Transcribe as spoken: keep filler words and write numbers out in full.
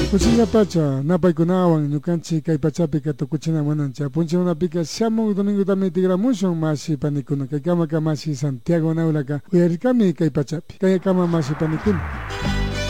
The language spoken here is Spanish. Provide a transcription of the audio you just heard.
Kuchina pacha, napaykunawan ñukanchik kay pachapi katukuchina munancha. Punchawnapika shamuq domingotami tigramushun masi panikuna. Kay kamaka masi Santiago Naulaka. Uyarirkami kay pachapi. Kay kama masi panikuna.